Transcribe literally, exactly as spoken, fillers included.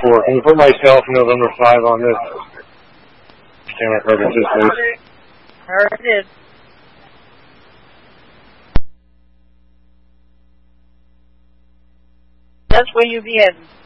four. Can you put myself in November five on this? Can I cover this, please? Already did. That's where you be heading.